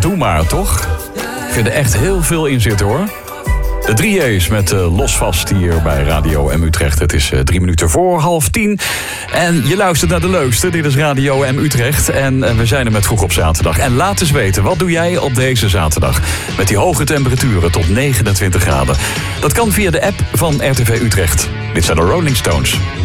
doe maar, toch? Ik vind er echt heel veel in zitten, hoor. De 3J's met Los Vast hier bij Radio M Utrecht. Het is 3 minuten voor 9:30. En je luistert naar de leukste. Dit is Radio M Utrecht. En we zijn er met Vroeg op zaterdag. En laat eens weten, wat doe jij op deze zaterdag? Met die hoge temperaturen tot 29 graden. Dat kan via de app van RTV Utrecht. Dit zijn de Rolling Stones.